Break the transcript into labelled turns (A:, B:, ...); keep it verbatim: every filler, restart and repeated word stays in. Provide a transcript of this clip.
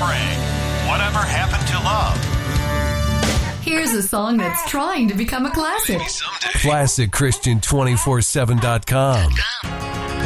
A: Sprague. Whatever happened to love?
B: Here's a song that's trying to become a classic.
A: Maybe someday.
C: Classic Christian two forty-seven dot com.